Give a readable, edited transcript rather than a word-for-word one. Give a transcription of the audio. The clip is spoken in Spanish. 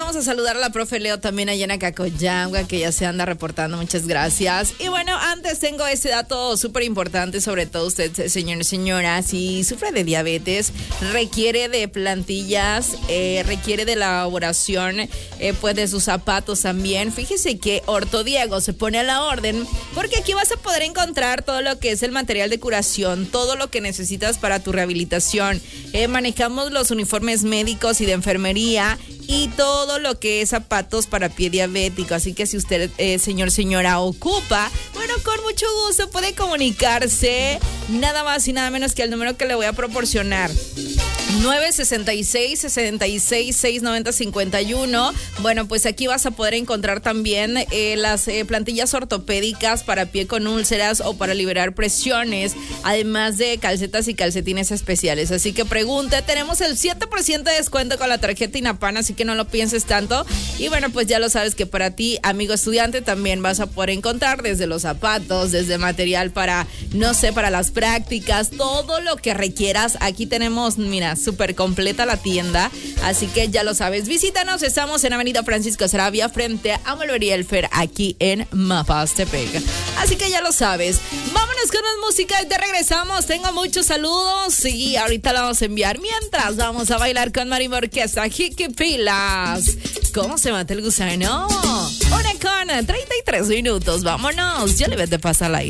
vamos a saludar a la profe Leo también allá en Cacoyangua, que ya se anda reportando. Muchas gracias. Y bueno, antes tengo este dato súper importante, sobre todo usted, señores y señoras, si sufre de diabetes, requiere de plantillas, requiere de elaboración, pues de sus zapatos también. Fíjese que Ortodiego se pone a la orden, porque aquí vas a poder encontrar todo lo que es el material de curación, todo lo que necesitas para tu rehabilitación. Manejamos los uniformes médicos y de enfermería y todo lo que es zapatos para pie diabético. Así que si usted, señora, ocupa, bueno, con mucho gusto puede comunicarse, nada más y nada menos que al número que le voy a proporcionar. 966-66-690-51. Bueno, pues aquí vas a poder encontrar también las plantillas ortopédicas para pie con úlceras o para liberar presiones, además de calcetas y calcetines especiales. Así que pregunte, tenemos el 7% de descuento con la tarjeta INAPAN, así que no lo pienses tanto. Y bueno, pues ya lo sabes que para ti, amigo estudiante, también vas a poder encontrar desde los zapatos, desde material para, no sé, para las prácticas, todo lo que requieras. Aquí tenemos, mira, súper completa la tienda, así que ya lo sabes, visítanos, estamos en Avenida Francisco Sarabia frente a Molvería El Fer, aquí en Mapastepec, así que ya lo sabes. Vámonos con más música y te regresamos. Tengo muchos saludos y ahorita la vamos a enviar, mientras vamos a bailar con Marimba Orquesta, Jiquipilas. ¿Cómo se mata el gusano? Una con 33 minutos, vámonos, ya le ves de pasar al aire.